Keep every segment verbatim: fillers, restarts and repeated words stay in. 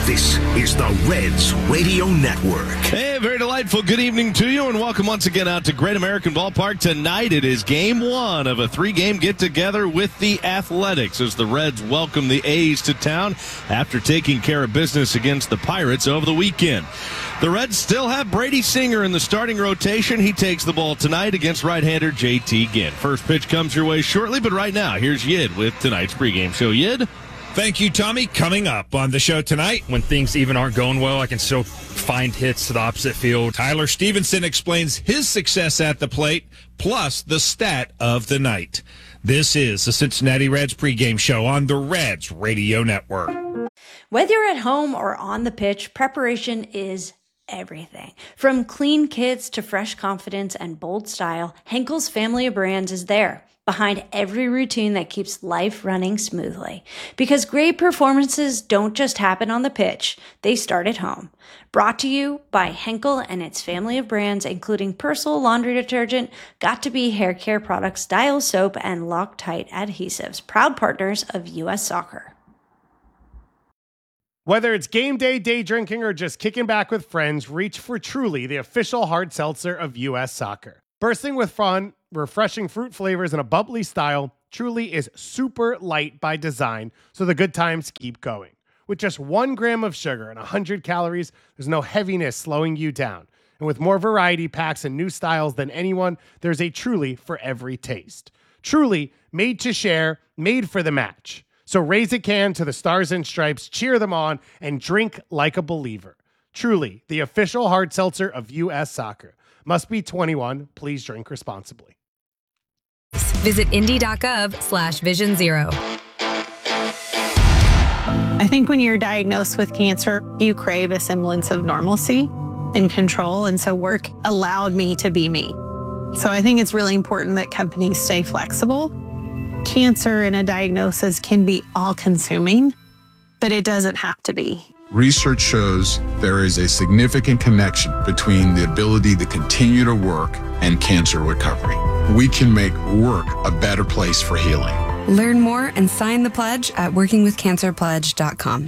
This is the Reds Radio Network. Hey, very delightful good evening to you, and welcome once again out to Great American Ballpark. Tonight it is game one of a three-game get-together with the Athletics as the Reds welcome the A's to town after taking care of business against the Pirates over the weekend. The Reds still have Brady Singer in the starting rotation. He takes the ball tonight against right-hander J T Ginn. First pitch comes your way shortly, but right now, here's Yid with tonight's pregame show. Yid? Thank you, Tommy. Coming up on the show tonight, when things even aren't going well, I can still find hits to the opposite field. Tyler Stevenson explains his success at the plate, plus the stat of the night. This is the Cincinnati Reds pregame show on the Reds Radio Network. Whether you're at home or on the pitch, preparation is everything. From clean kits to fresh confidence and bold style, Henkel's family of brands is there, behind every routine that keeps life running smoothly. Because great performances don't just happen on the pitch, they start at home. Brought to you by Henkel and its family of brands, including Persil laundry detergent, Got2b hair care products, Dial soap, and Loctite adhesives, proud partners of U S Soccer. Whether it's game day, day drinking, or just kicking back with friends, reach for Truly, the official hard seltzer of U S Soccer. Bursting with fun, refreshing fruit flavors, and a bubbly style, Truly is super light by design, so the good times keep going. With just one gram of sugar and one hundred calories, there's no heaviness slowing you down. And with more variety packs and new styles than anyone, there's a Truly for every taste. Truly, made to share, made for the match. So raise a can to the Stars and Stripes, cheer them on, and drink like a believer. Truly, the official hard seltzer of U S Soccer. Must be twenty-one. Please drink responsibly. Visit indy.gov slash vision zero. I think when you're diagnosed with cancer, you crave a semblance of normalcy and control. And so work allowed me to be me. So I think it's really important that companies stay flexible. Cancer and a diagnosis can be all-consuming, but it doesn't have to be. Research shows there is a significant connection between the ability to continue to work and cancer recovery. We can make work a better place for healing. Learn more and sign the pledge at working with cancer pledge dot com.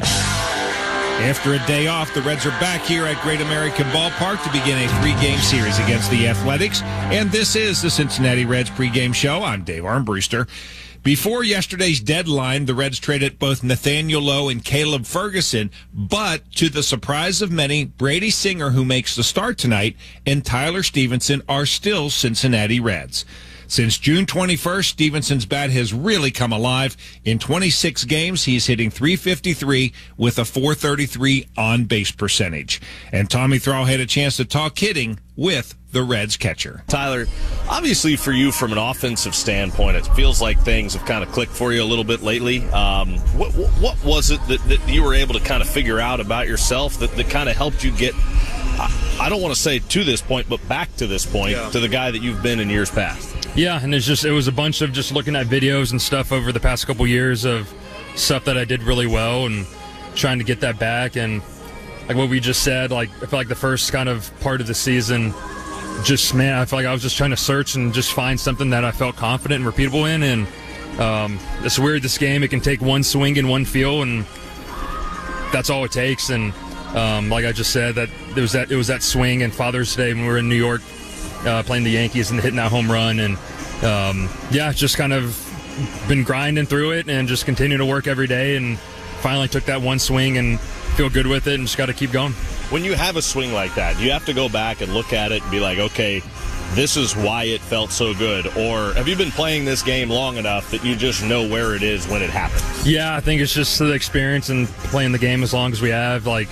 After a day off, the Reds are back here at Great American Ballpark to begin a three-game series against the Athletics. And this is the Cincinnati Reds pregame show. I'm Dave Armbruster. Before yesterday's deadline, the Reds traded both Nathaniel Lowe and Caleb Ferguson, but to the surprise of many, Brady Singer, who makes the start tonight, and Tyler Stevenson are still Cincinnati Reds. Since June twenty-first, Stevenson's bat has really come alive. In twenty-six games, he's hitting three fifty-three with a four thirty-three on-base percentage. And Tommy Thrall had a chance to talk hitting with the Reds catcher. Tyler, obviously for you from an offensive standpoint, it feels like things have kind of clicked for you a little bit lately. Um, what, what was it that, that you were able to kind of figure out about yourself that, that kind of helped you get, I, I don't want to say to this point, but back to this point, yeah. to the guy that you've been in years past? Yeah, and it's just it was a bunch of just looking at videos and stuff over the past couple years of stuff that I did really well and trying to get that back. And like what we just said, like I feel like the first kind of part of the season, just man, I feel like I was just trying to search and just find something that I felt confident and repeatable in. And um, it's weird, this game, it can take one swing and one feel, and that's all it takes. And um, like I just said, that there was that it was that swing and Father's Day when we were in New York. Uh, playing the Yankees and hitting that home run, and um, yeah, just kind of been grinding through it and just continue to work every day, and finally took that one swing and feel good with it and just got to keep going. When you have a swing like that, you have to go back and look at it and be like, okay, this is why it felt so good, or have you been playing this game long enough that you just know where it is when it happens? Yeah, I think it's just the experience and playing the game as long as we have, like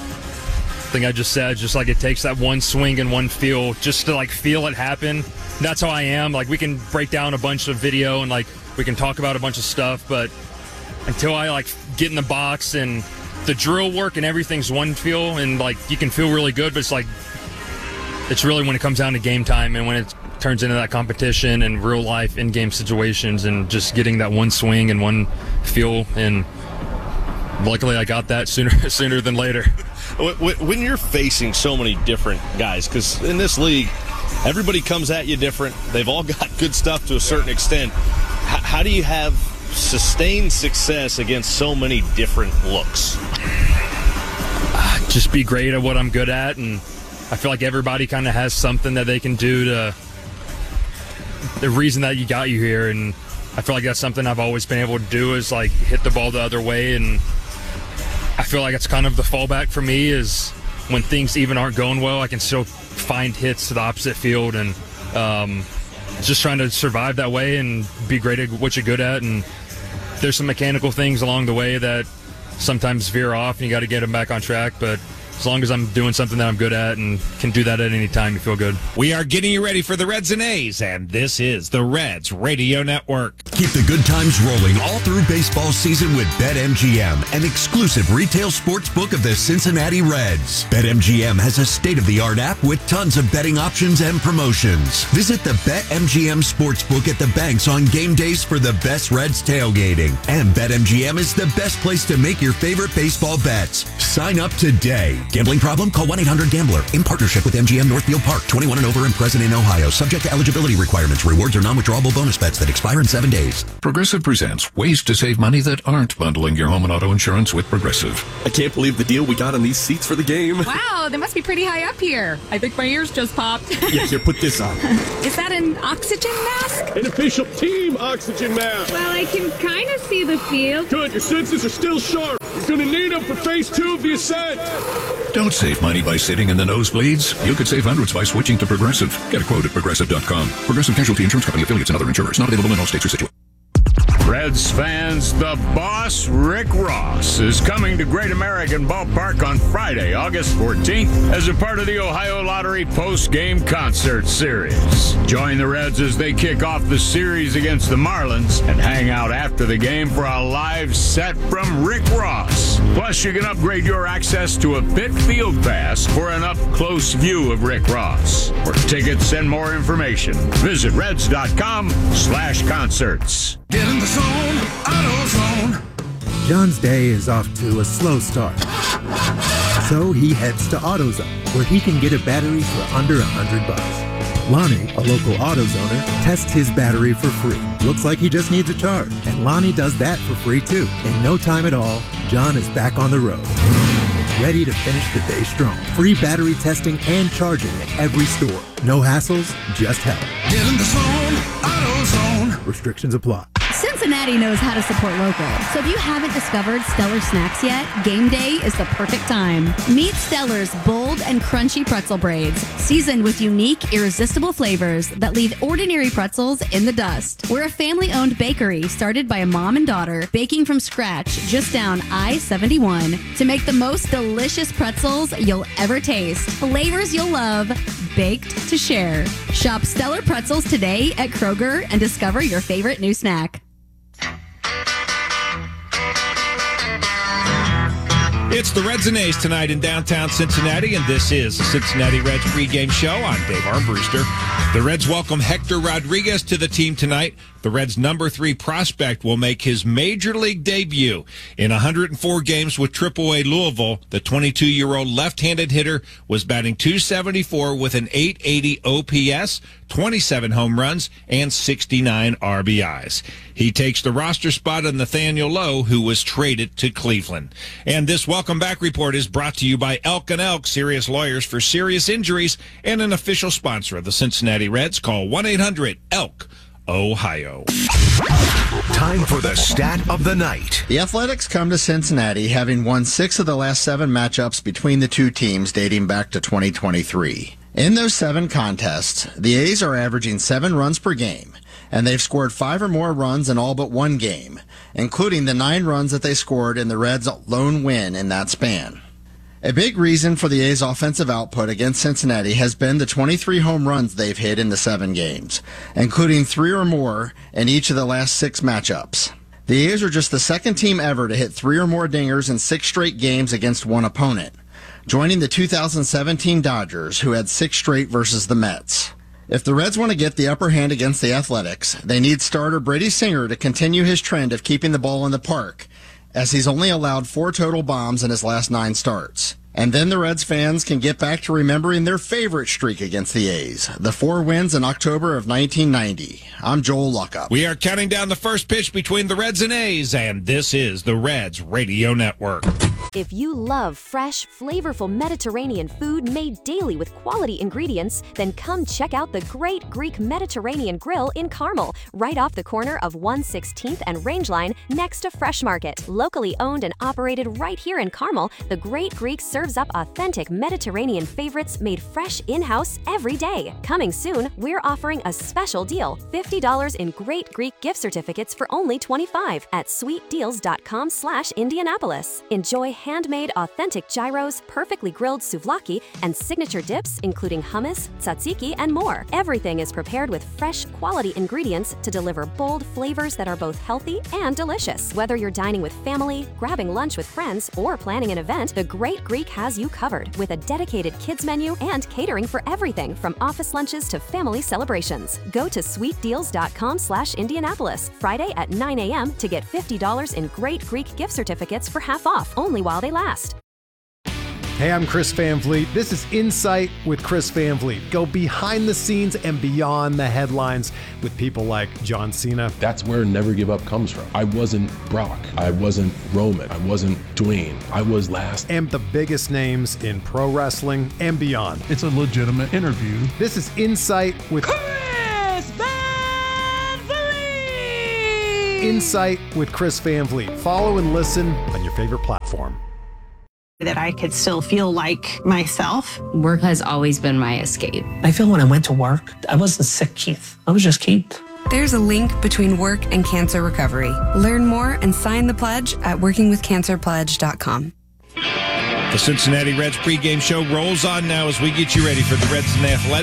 I think I just said, just like it takes that one swing and one feel just to like feel it happen. That's how I am. Like we can break down a bunch of video and like we can talk about a bunch of stuff, but until I like get in the box and the drill work and everything's one feel, and like you can feel really good, but it's like it's really when it comes down to game time and when it turns into that competition and real life in-game situations and just getting that one swing and one feel. And luckily I got that sooner sooner than later. When you're facing so many different guys, because in this league, everybody comes at you different. They've all got good stuff to a certain extent. H- how do you have sustained success against so many different looks? just be great at what I'm good at. And I feel like everybody kind of has something that they can do to the reason that you got you here. And I feel like that's something I've always been able to do is like hit the ball the other way. And I feel like it's kind of the fallback for me is when things even aren't going well, I can still find hits to the opposite field. And um, just trying to survive that way and be great at what you're good at. And there's some mechanical things along the way that sometimes veer off and you got to get them back on track. But as long as I'm doing something that I'm good at and can do that at any time, you feel good. We are getting you ready for the Reds and A's, and this is the Reds Radio Network. Keep the good times rolling all through baseball season with BetMGM, an exclusive retail sports book of the Cincinnati Reds. BetMGM has a state-of-the-art app with tons of betting options and promotions. Visit the BetMGM Sportsbook at the banks on game days for the best Reds tailgating. And BetMGM is the best place to make your favorite baseball bets. Sign up today. Gambling problem? Call one eight hundred gambler. In partnership with M G M Northfield Park. twenty-one and over and present in Ohio. Subject to eligibility requirements. Rewards are non-withdrawable bonus bets that expire in seven days. Progressive presents ways to save money that aren't bundling your home and auto insurance with Progressive. I can't believe the deal we got on these seats for the game. Wow, they must be pretty high up here. I think my ears just popped. Yeah, here, put this on. Is that an oxygen mask? An official team oxygen mask. Well, I can kind of see the field. Good, your senses are still sharp. You're going to need them for phase two of the ascent. Don't save money by sitting in the nosebleeds. You could save hundreds by switching to Progressive. Get a quote at Progressive dot com. Progressive Casualty Insurance Company, affiliates, and other insurers. Not available in all states or situations. Reds fans, the boss, Rick Ross, is coming to Great American Ballpark on Friday, August fourteenth, as a part of the Ohio Lottery post-game concert series. Join the Reds as they kick off the series against the Marlins and hang out after the game for a live set from Rick Ross. Plus, you can upgrade your access to a pit field pass for an up-close view of Rick Ross. For tickets and more information, visit reds dot com slash concerts. Get in the zone, AutoZone. John's day is off to a slow start. So he heads to AutoZone, where he can get a battery for under a hundred bucks. Lonnie, a local AutoZoner, tests his battery for free. Looks like he just needs a charge, and Lonnie does that for free too. In no time at all, John is back on the road, ready to finish the day strong. Free battery testing and charging at every store. No hassles, just help. Get in the zone, AutoZone. Restrictions apply. Cincinnati knows how to support local. So if you haven't discovered Stellar Snacks yet, game day is the perfect time. Meet Stellar's bold and crunchy pretzel braids, seasoned with unique, irresistible flavors that leave ordinary pretzels in the dust. We're a family-owned bakery started by a mom and daughter, baking from scratch just down I seventy-one to make the most delicious pretzels you'll ever taste. Flavors you'll love, baked to share. Shop Stellar Pretzels today at Kroger and discover your favorite new snack. It's the Reds and A's tonight in downtown Cincinnati, and this is the Cincinnati Reds pregame show. I'm Dave Armbruster. The Reds welcome Hector Rodriguez to the team tonight. The Reds' number three prospect will make his major league debut. In one hundred four games with triple A Louisville, the twenty-two-year-old left-handed hitter was batting two seventy-four with an eight eighty O P S, twenty-seven home runs, and sixty-nine R B Is. He takes the roster spot of Nathaniel Lowe, who was traded to Cleveland. And this welcome back report is brought to you by Elk and Elk, serious lawyers for serious injuries, and an official sponsor of the Cincinnati Reds. Call one eight hundred elk Ohio. Time for the stat of the night. The Athletics come to Cincinnati having won six of the last seven matchups between the two teams dating back to twenty twenty-three. In those seven contests, the A's are averaging seven runs per game, and they've scored five or more runs in all but one game, including the nine runs that they scored in the Reds' lone win in that span. A big reason for the A's offensive output against Cincinnati has been the twenty-three home runs they've hit in the seven games, including three or more in each of the last six matchups. The A's are just the second team ever to hit three or more dingers in six straight games against one opponent, joining the two thousand seventeen Dodgers, who had six straight versus the Mets. If the Reds want to get the upper hand against the Athletics, they need starter Brady Singer to continue his trend of keeping the ball in the park, as he's only allowed four total bombs in his last nine starts. And then the Reds fans can get back to remembering their favorite streak against the A's, the four wins in October of nineteen ninety. I'm Joel Luckup. We are counting down the first pitch between the Reds and A's, and this is the Reds Radio Network. If you love fresh, flavorful Mediterranean food made daily with quality ingredients, then come check out the Great Greek Mediterranean Grill in Carmel, right off the corner of one sixteenth and Rangeline next to Fresh Market. Locally owned and operated right here in Carmel, the Great Greek serves up authentic Mediterranean favorites made fresh in-house every day. Coming soon, we're offering a special deal, fifty dollars in Great Greek gift certificates for only twenty-five dollars at sweet deals dot com slash Indianapolis. Enjoy handmade authentic gyros, perfectly grilled souvlaki, and signature dips including hummus, tzatziki, and more. Everything is prepared with fresh, quality ingredients to deliver bold flavors that are both healthy and delicious. Whether you're dining with family, grabbing lunch with friends, or planning an event, the Great Greek has you covered with a dedicated kids menu and catering for everything from office lunches to family celebrations. Go to sweet deals dot com slash Indianapolis Friday at nine a.m. to get fifty dollars in Great Greek gift certificates for half off, only while they last. Hey, I'm Chris Van Vliet. This is Insight with Chris Van Vliet. Go behind the scenes and beyond the headlines with people like John Cena. That's where Never Give Up comes from. I wasn't Brock. I wasn't Roman. I wasn't Dwayne. I was last. And the biggest names in pro wrestling and beyond. It's a legitimate interview. This is Insight with Chris Van Vliet. Insight with Chris Van Vliet. Follow and listen on your favorite platform. That I could still feel like myself. Work has always been my escape. I feel when I went to work, I wasn't sick, Keith. I was just Keith. There's a link between work and cancer recovery. Learn more and sign the pledge at working with cancer pledge dot com. The Cincinnati Reds pregame show rolls on now as we get you ready for the Reds and the Athletics.